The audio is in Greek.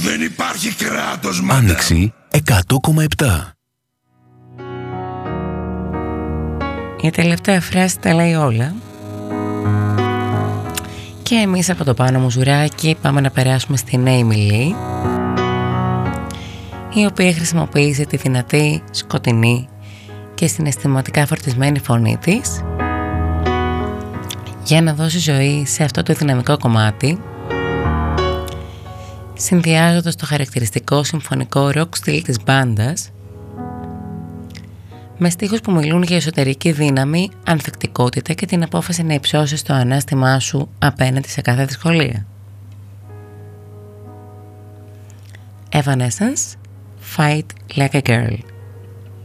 Δεν υπάρχει κράτος, μαντάμ. Άνοιξη 100,7. Η τελευταία φράση τα λέει όλα. Και εμείς από το πάνω μου ζουράκι πάμε να περάσουμε στην Amy Lee, η οποία χρησιμοποίησε τη δυνατή, σκοτεινή και συναισθηματικά φορτισμένη φωνή της για να δώσει ζωή σε αυτό το δυναμικό κομμάτι, συνδυάζοντας το χαρακτηριστικό συμφωνικό ροκ στυλ της μπάντας με στίχους που μιλούν για εσωτερική δύναμη, ανθεκτικότητα και την απόφαση να υψώσεις το ανάστημά σου απέναντι σε κάθε δυσκολία. Evanescence, Fight Like a Girl.